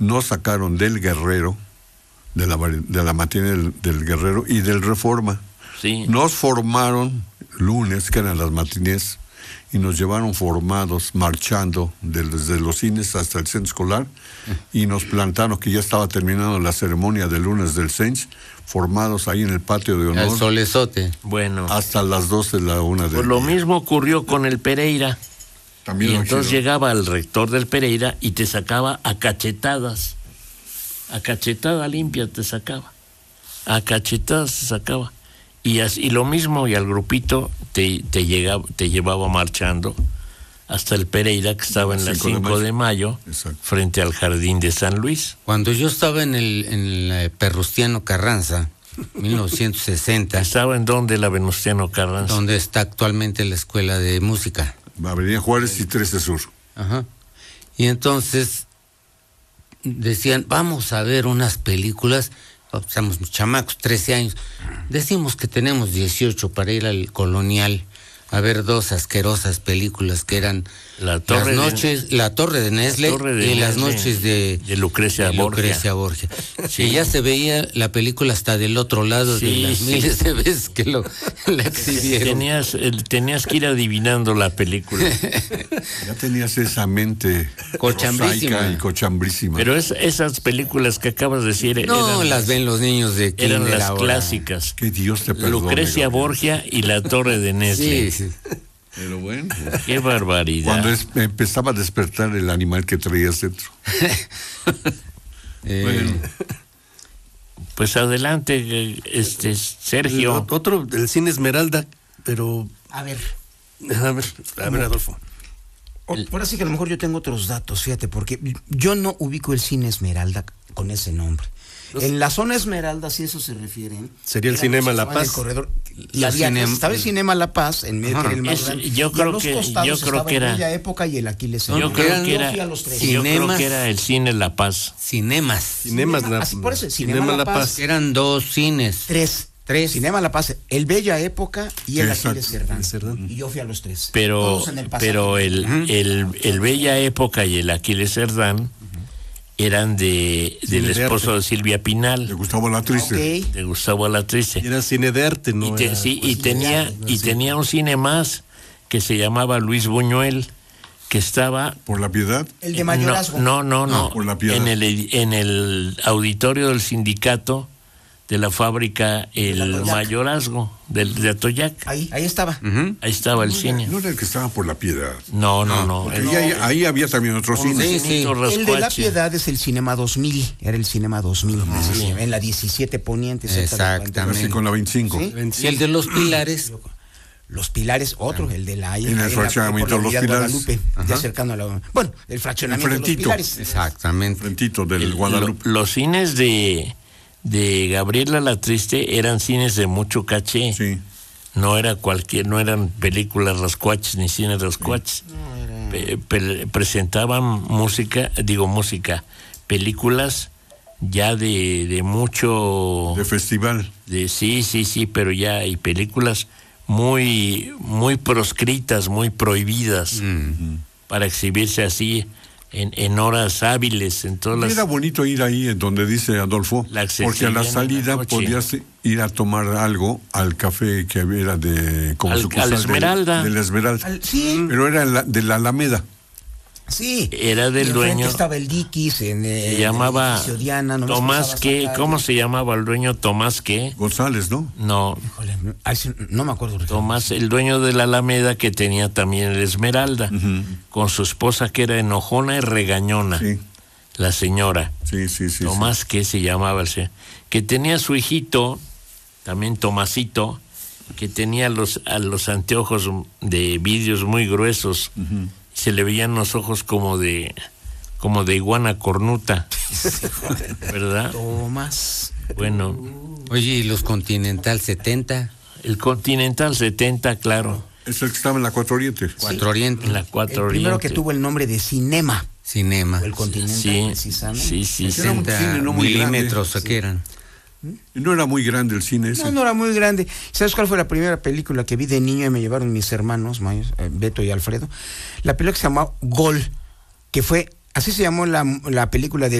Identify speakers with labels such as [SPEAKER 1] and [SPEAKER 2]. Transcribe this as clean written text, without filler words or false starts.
[SPEAKER 1] nos sacaron del Guerrero, de la matinée del Guerrero y del Reforma.
[SPEAKER 2] Sí.
[SPEAKER 1] Nos formaron lunes, que eran las matinés, y nos llevaron formados, marchando desde los cines hasta el centro escolar, y nos plantaron que ya estaba terminando la ceremonia de lunes del CENS, formados ahí en el patio de honor.
[SPEAKER 3] El solezote.
[SPEAKER 2] Bueno.
[SPEAKER 1] Hasta las 12 de la 1 de
[SPEAKER 2] Pues lo mismo ocurrió con el Pereira.
[SPEAKER 1] También
[SPEAKER 2] y entonces llegaba el rector del Pereira y te sacaba a cachetadas. A cachetada limpia te sacaba. A cachetadas te sacaba. Y lo mismo, y al grupito te llevaba marchando hasta el Pereira, que estaba en la 5 de mayo, frente al Jardín de San Luis.
[SPEAKER 3] Cuando yo estaba en el Perrustiano Carranza, 1960.
[SPEAKER 2] ¿Estaba en dónde la Venustiano Carranza?
[SPEAKER 3] Donde está actualmente la Escuela de Música.
[SPEAKER 1] Avenida Juárez y 13 Sur.
[SPEAKER 3] Ajá. Y entonces decían, vamos a ver unas películas. Estamos chamacos, 13 años. Decimos que tenemos 18 para ir al Colonial a ver dos asquerosas películas que eran La Torre de Nesle y Las noches de Lucrecia Borgia. Sí. Y ya se veía la película hasta del otro lado de las miles de veces que la exhibieron.
[SPEAKER 2] Tenías que ir adivinando la película.
[SPEAKER 1] Ya tenías esa mente
[SPEAKER 3] cochambrísima
[SPEAKER 1] y cochambrísima.
[SPEAKER 2] Pero esas películas que acabas de decir
[SPEAKER 3] las ven los niños de kinder.
[SPEAKER 2] Eran las clásicas.
[SPEAKER 1] Que Dios te perdone.
[SPEAKER 2] Lucrecia Borgia y La Torre de Nesle.
[SPEAKER 3] Sí.
[SPEAKER 1] Pero bueno.
[SPEAKER 2] Qué barbaridad.
[SPEAKER 1] Cuando empezaba a despertar el animal que traías dentro.
[SPEAKER 2] Bueno. Pues adelante, Sergio.
[SPEAKER 4] Otro, el cine Esmeralda, pero...
[SPEAKER 5] A ver,
[SPEAKER 4] Adolfo.
[SPEAKER 5] Ahora sí que a lo mejor yo tengo otros datos, fíjate, porque yo no ubico el cine Esmeralda con ese nombre. En la zona Esmeralda, si eso se refieren.
[SPEAKER 4] Sería el Cinema La Paz.
[SPEAKER 5] El corredor, y estaba el Cinema La Paz en medio, que era el más grande.
[SPEAKER 2] Yo creo que era
[SPEAKER 5] Aquella época y el Aquiles.
[SPEAKER 2] Yo creo que era el Cine La Paz.
[SPEAKER 3] Cinemas
[SPEAKER 5] Cinema La Paz.
[SPEAKER 3] Eran dos cines.
[SPEAKER 5] Tres. Cinema La Paz, el Bella Época y el Aquiles Cerdán. Y yo fui a los tres.
[SPEAKER 2] Pero el Bella Época y el Aquiles Cerdán eran del esposo de Silvia Pinal.
[SPEAKER 1] De Gustavo Alatriste.
[SPEAKER 5] Okay.
[SPEAKER 2] De Gustavo Alatriste.
[SPEAKER 4] Era cine de arte, ¿no?
[SPEAKER 2] Tenía un cine más que se llamaba Luis Buñuel, que estaba...
[SPEAKER 1] ¿Por la Piedad?
[SPEAKER 5] El de Mayorazgo.
[SPEAKER 2] No.
[SPEAKER 1] Por la Piedad.
[SPEAKER 2] En el auditorio del sindicato de la fábrica El Mayorazgo de Atoyac.
[SPEAKER 5] Ahí estaba.
[SPEAKER 2] Ahí estaba el cine.
[SPEAKER 1] No era el que estaba por la Piedad.
[SPEAKER 2] No.
[SPEAKER 1] Ahí había también otro cine.
[SPEAKER 3] Sí.
[SPEAKER 5] El de la Piedad es el Cinema 2000. Era el Cinema 2000. En la 17 Poniente.
[SPEAKER 3] Exactamente.
[SPEAKER 1] Así con la 25.
[SPEAKER 5] ¿Sí?
[SPEAKER 3] Y el de Los Pilares.
[SPEAKER 5] Los Pilares, otro, el de la...
[SPEAKER 1] En el fraccionamiento de Los Pilares.
[SPEAKER 5] Guadalupe, ya cercano a la... Bueno, el fraccionamiento de Los Pilares.
[SPEAKER 3] Exactamente.
[SPEAKER 1] Frentito del Guadalupe.
[SPEAKER 2] Los cines de Gabriela Alatriste eran cines de mucho caché.
[SPEAKER 1] Sí.
[SPEAKER 2] No eran películas rascuaches ni cines rascuaches. Presentaban películas ya de mucho...
[SPEAKER 1] De festival.
[SPEAKER 2] Sí, pero ya hay películas muy proscritas, muy prohibidas para exhibirse así en horas hábiles, en todas las...
[SPEAKER 1] Era bonito ir ahí en donde dice Adolfo, porque a la salida podías ir a tomar algo al café que era de... como
[SPEAKER 2] al Esmeralda.
[SPEAKER 1] Del Esmeralda.
[SPEAKER 5] Sí.
[SPEAKER 1] Pero era de la Alameda.
[SPEAKER 5] Sí.
[SPEAKER 2] Era del dueño.
[SPEAKER 5] Estaba el Dikis
[SPEAKER 2] se llamaba
[SPEAKER 5] Diana,
[SPEAKER 2] Tomás qué, ¿cómo se llamaba el dueño? Tomás qué?
[SPEAKER 1] González, ¿no?
[SPEAKER 2] No.
[SPEAKER 5] Híjole, no me acuerdo.
[SPEAKER 2] Tomás, el dueño de la Alameda, que tenía también el Esmeralda, con su esposa que era enojona y regañona. Sí. La señora.
[SPEAKER 1] Sí.
[SPEAKER 2] Tomás qué se llamaba el señor. Que tenía su hijito, también Tomasito, que tenía los anteojos de vidrios muy gruesos. Se le veían los ojos como de iguana cornuta, ¿verdad?
[SPEAKER 5] Tomás.
[SPEAKER 2] Bueno.
[SPEAKER 3] Oye, ¿y los Continental 70?
[SPEAKER 2] El Continental 70, claro.
[SPEAKER 1] Es el que estaba en la 4 Oriente.
[SPEAKER 3] 4 Oriente.
[SPEAKER 2] En la 4 Oriente.
[SPEAKER 5] El primero que tuvo el nombre de Cinema.
[SPEAKER 3] O
[SPEAKER 5] el Continental, precisamente.
[SPEAKER 2] Sí.
[SPEAKER 3] 60 milímetros, ¿o qué eran?
[SPEAKER 1] No era muy grande el cine ese.
[SPEAKER 5] No era muy grande. ¿Sabes cuál fue la primera película que vi de niño y me llevaron mis hermanos, Beto y Alfredo? La película que se llamó Gol, que fue, así se llamó la película de